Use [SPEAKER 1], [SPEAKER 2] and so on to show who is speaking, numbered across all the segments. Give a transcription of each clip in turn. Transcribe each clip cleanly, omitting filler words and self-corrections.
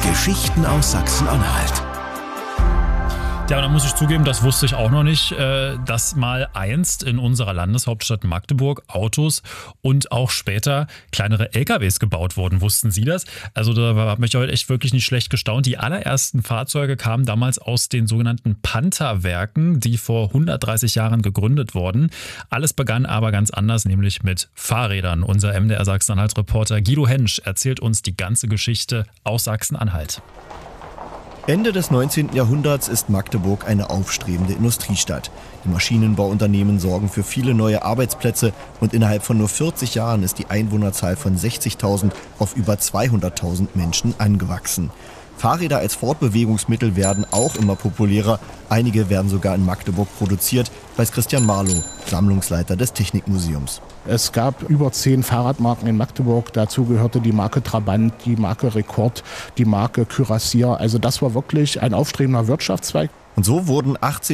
[SPEAKER 1] Geschichten aus Sachsen-Anhalt.
[SPEAKER 2] Ja, da muss ich zugeben, das wusste ich auch noch nicht, dass mal einst in unserer Landeshauptstadt Magdeburg Autos und auch später kleinere LKWs gebaut wurden. Wussten Sie das? Also da habe ich heute echt wirklich nicht schlecht gestaunt. Die allerersten Fahrzeuge kamen damals aus den sogenannten Panther-Werken, die vor 130 Jahren gegründet wurden. Alles begann aber ganz anders, nämlich mit Fahrrädern. Unser MDR Sachsen-Anhalt-Reporter Guido Hensch erzählt uns die ganze Geschichte aus Sachsen-Anhalt.
[SPEAKER 3] Ende des 19. Jahrhunderts ist Magdeburg eine aufstrebende Industriestadt. Die Maschinenbauunternehmen sorgen für viele neue Arbeitsplätze und innerhalb von nur 40 Jahren ist die Einwohnerzahl von 60.000 auf über 200.000 Menschen angewachsen. Fahrräder als Fortbewegungsmittel werden auch immer populärer. Einige werden sogar in Magdeburg produziert, weiß Christian Marlow, Sammlungsleiter des Technikmuseums.
[SPEAKER 4] Es gab über 10 Fahrradmarken in Magdeburg. Dazu gehörte die Marke Trabant, die Marke Rekord, die Marke Kürassier. Also das war wirklich ein aufstrebender Wirtschaftszweig.
[SPEAKER 3] Und so wurden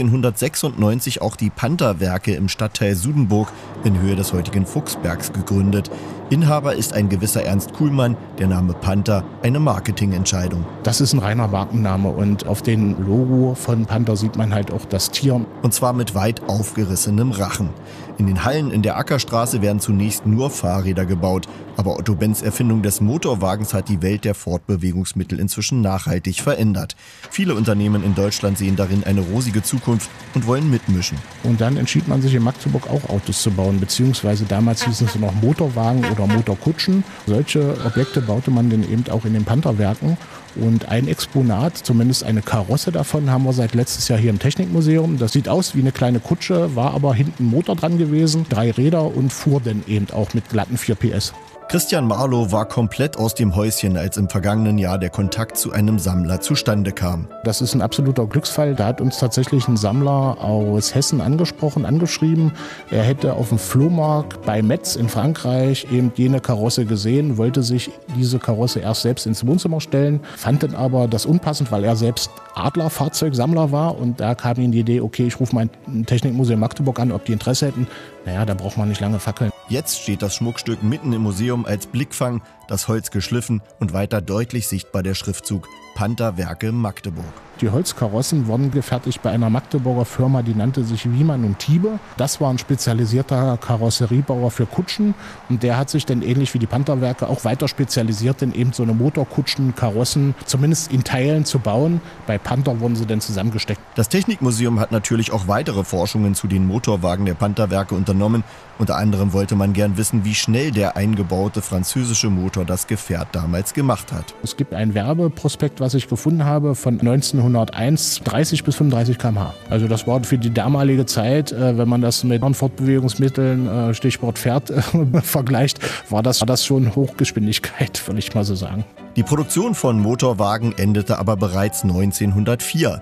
[SPEAKER 3] 1896 auch die Panther-Werke im Stadtteil Sudenburg in Höhe des heutigen Fuchsbergs gegründet. Inhaber ist ein gewisser Ernst Kuhlmann, der Name Panther eine Marketingentscheidung.
[SPEAKER 4] Das ist ein reiner Markenname und auf dem Logo von Panther sieht man halt auch das Tier.
[SPEAKER 3] Und zwar mit weit aufgerissenem Rachen. In den Hallen in der Ackerstraße werden zunächst nur Fahrräder gebaut. Aber Otto Benz Erfindung des Motorwagens hat die Welt der Fortbewegungsmittel inzwischen nachhaltig verändert. Viele Unternehmen in Deutschland sehen darin eine rosige Zukunft und wollen mitmischen.
[SPEAKER 4] Und dann entschied man sich in Magdeburg auch Autos zu bauen, beziehungsweise damals hießen es noch Motorwagen oder Motorkutschen. Solche Objekte baute man dann eben auch in den Panther-Werken. Und ein Exponat, zumindest eine Karosse davon, haben wir seit letztes Jahr hier im Technikmuseum. Das sieht aus wie eine kleine Kutsche, war aber hinten Motor dran gewesen, 3 Räder und fuhr dann eben auch mit glatten 4 PS.
[SPEAKER 3] Christian Marlow war komplett aus dem Häuschen, als im vergangenen Jahr der Kontakt zu einem Sammler zustande kam.
[SPEAKER 4] Das ist ein absoluter Glücksfall. Da hat uns tatsächlich ein Sammler aus Hessen angeschrieben. Er hätte auf dem Flohmarkt bei Metz in Frankreich eben jene Karosse gesehen, wollte sich diese Karosse erst selbst ins Wohnzimmer stellen, fand dann aber das unpassend, weil er selbst Adler-Fahrzeugsammler war. Und da kam ihm die Idee, okay, ich rufe mein Technikmuseum Magdeburg an, ob die Interesse hätten. Naja, da braucht man nicht lange fackeln.
[SPEAKER 3] Jetzt steht das Schmuckstück mitten im Museum als Blickfang, das Holz geschliffen und weiter deutlich sichtbar der Schriftzug Panther-Werke Magdeburg.
[SPEAKER 4] Die Holzkarossen wurden gefertigt bei einer Magdeburger Firma, die nannte sich Wiemann und Thiebe. Das war ein spezialisierter Karosseriebauer für Kutschen und der hat sich dann ähnlich wie die Panther-Werke auch weiter spezialisiert, in eben so eine Motorkutschen, Karossen zumindest in Teilen zu bauen. Bei Panther wurden sie dann zusammengesteckt.
[SPEAKER 3] Das Technikmuseum hat natürlich auch weitere Forschungen zu den Motorwagen der Panther-Werke unternommen. Unter anderem wollte man gern wissen, wie schnell der eingebaute französische Motor das Gefährt damals gemacht hat.
[SPEAKER 4] Es gibt ein Werbeprospekt, was ich gefunden habe, von 1901, 30 bis 35 km/h. Also das war für die damalige Zeit, wenn man das mit anderen Fortbewegungsmitteln, Stichwort Pferd, vergleicht, war das schon Hochgeschwindigkeit, würde ich mal so sagen.
[SPEAKER 3] Die Produktion von Motorwagen endete aber bereits 1904.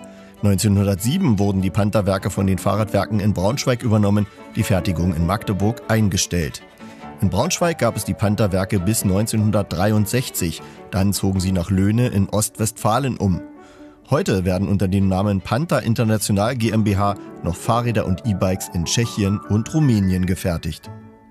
[SPEAKER 3] 1907 wurden die Panther-Werke von den Fahrradwerken in Braunschweig übernommen, die Fertigung in Magdeburg eingestellt. In Braunschweig gab es die Panther-Werke bis 1963, dann zogen sie nach Löhne in Ostwestfalen um. Heute werden unter dem Namen Panther International GmbH noch Fahrräder und E-Bikes in Tschechien und Rumänien gefertigt.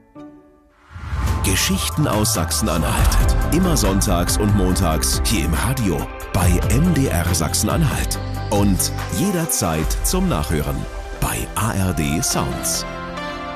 [SPEAKER 1] Geschichten aus Sachsen-Anhalt. Immer sonntags und montags hier im Radio bei MDR Sachsen-Anhalt. Und jederzeit zum Nachhören bei ARD Sounds.